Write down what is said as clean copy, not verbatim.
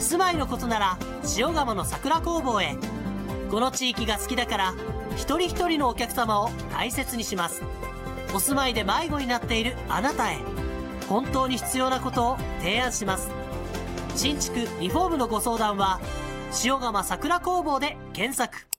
住まいのことなら塩釜の桜工房へ。この地域が好きだから一人一人のお客様を大切にします。お住まいで迷子になっているあなたへ、本当に必要なことを提案します。新築リフォームのご相談は塩釜桜工房で検索。